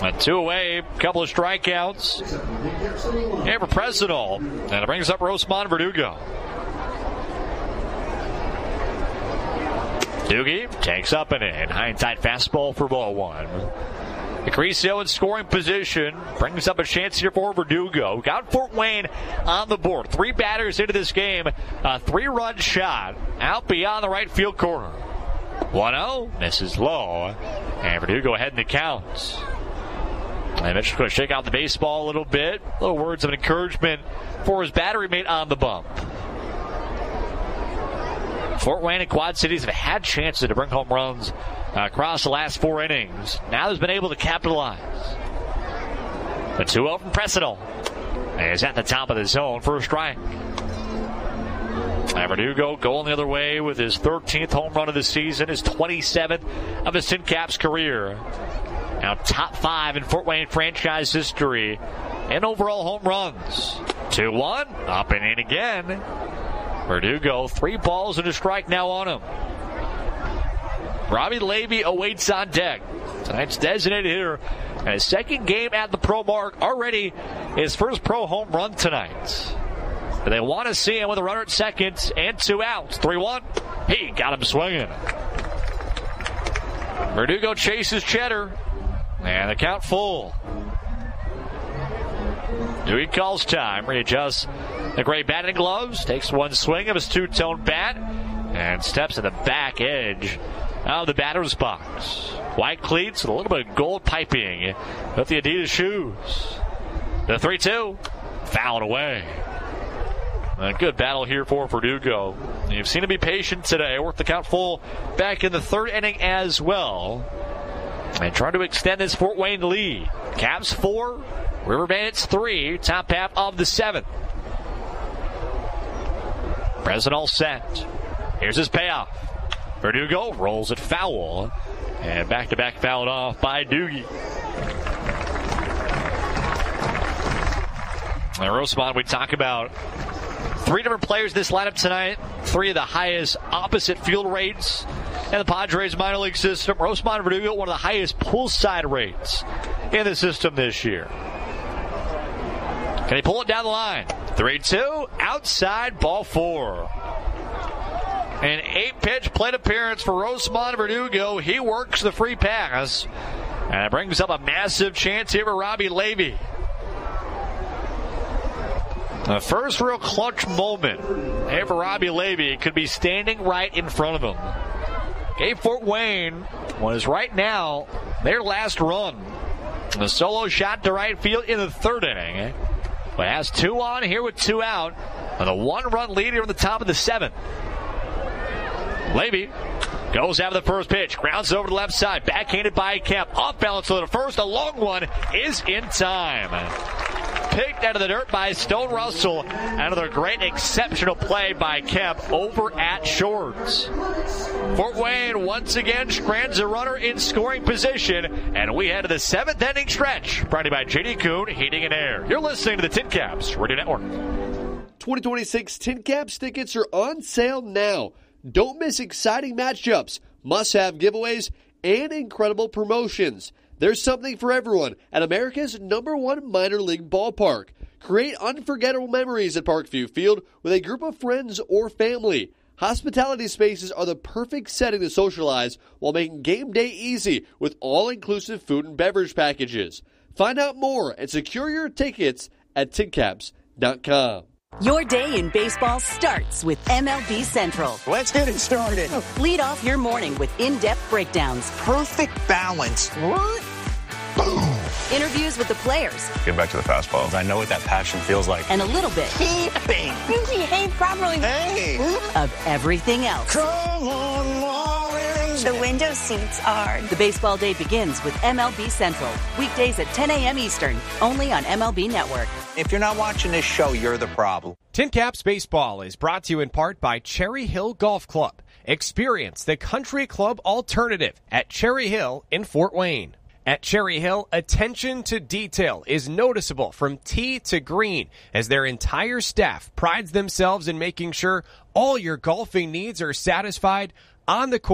And 2 away, couple of strikeouts. And for Presnell. And it brings up Rosemont Verdugo. Doogie takes up and in. High and tight fastball for ball 1. Acrisio in scoring position. Brings up a chance here for Verdugo. Got Fort Wayne on the board. 3 batters into this game. A 3-run shot out beyond the right field corner. 1-0. Misses low. And Verdugo ahead in the count. And Mitchell's going to shake out the baseball a little bit. Little words of encouragement for his battery mate on the bump. Fort Wayne and Quad Cities have had chances to bring home runs across the last 4 innings. Now has been able to capitalize. The 2-0 from Presnell is at the top of the zone for a strike. And Verdugo going the other way with his 13th home run of the season, his 27th of his Tin Caps career. Now top 5 in Fort Wayne franchise history in overall home runs. 2-1, up and in again. Verdugo, 3 balls and a strike now on him. Robbie Levy awaits on deck. Tonight's designated hitter. And his second game at the pro mark, already his first pro home run tonight. But they want to see him with a runner at second and 2 outs. 3-1. He got him swinging. Verdugo chases Cheddar. And the count full. Dewey calls time. Readjusts the gray batting gloves. Takes one swing of his 2-tone bat. And steps to the back edge of the batter's box. White cleats with a little bit of gold piping with the Adidas shoes. The 3-2. Fouled away. A good battle here for Verdugo. You've seen him be patient today. Worked the count full back in the 3rd inning as well. And trying to extend this Fort Wayne lead. Caps 4, River Bandits 3, top half of the 7th. Presnell set. Here's his payoff. Verdugo rolls it foul. And back-to-back fouled off by Doogie. And Rosemont, we talk about 3 different players in this lineup tonight. 3 of the highest opposite field rates in the Padres minor league system. Rosemont Verdugo, one of the highest pull side rates in the system this year. Can he pull it down the line? 3-2, outside, ball 4. An 8-pitch plate appearance for Rosemont Verdugo. He works the free pass. And it brings up a massive chance here for Robbie Levy. The first real clutch moment here for Robbie Levy could be standing right in front of him. Gave Fort Wayne what is right now their last run. The solo shot to right field in the 3rd inning. But has 2 on here with 2 out. And a 1-run lead here in the top of the 7th. Levy goes after the first pitch. Grounds over to the left side. Backhanded by Kemp. Off balance to the first. A long one is in time. Picked out of the dirt by Stone Russell. Another great exceptional play by Kemp over at Shorts. Fort Wayne once again strands a runner in scoring position. And we head to the 7th inning stretch. Brought to you by JD Kuhn Heating and Air. You're listening to the Tin Caps Radio Network. 2026 Tin Caps tickets are on sale now. Don't miss exciting matchups, must-have giveaways, and incredible promotions. There's something for everyone at America's #1 minor league ballpark. Create unforgettable memories at Parkview Field with a group of friends or family. Hospitality spaces are the perfect setting to socialize while making game day easy with all-inclusive food and beverage packages. Find out more and secure your tickets at tincaps.com. Your day in baseball starts with MLB Central. Let's get it started. Lead off your morning with in-depth breakdowns. Perfect balance. What? Boom. Interviews with the players. Get back to the fastball. I know what that passion feels like. And a little bit. Keeping. You behave properly. Hey. Of everything else. Come on, Lawrence. The window seats are. The baseball day begins with MLB Central. Weekdays at 10 a.m. Eastern. Only on MLB Network. If you're not watching this show, you're the problem. Tin Caps Baseball is brought to you in part by Cherry Hill Golf Club. Experience the country club alternative at Cherry Hill in Fort Wayne. At Cherry Hill, attention to detail is noticeable from tee to green as their entire staff prides themselves in making sure all your golfing needs are satisfied on the course.